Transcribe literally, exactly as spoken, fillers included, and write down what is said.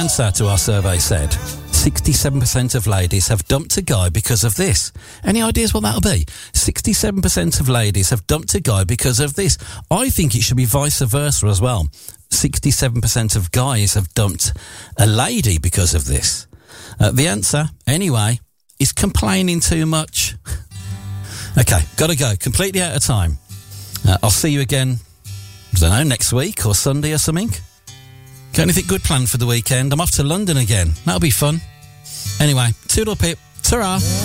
answer to our survey said sixty-seven percent of ladies have dumped a guy because of this. Any ideas what that'll be? sixty-seven percent of ladies have dumped a guy because of this. I think it should be vice versa as well. sixty-seven percent of guys have dumped a lady because of this. Uh, the answer, anyway, is complaining too much. Okay, gotta go. Completely out of time. Uh, I'll see you again, I don't know, next week or Sunday or something. Got anything good planned for the weekend? I'm off to London again. That'll be fun. Anyway, toodle pip. Ta-ra.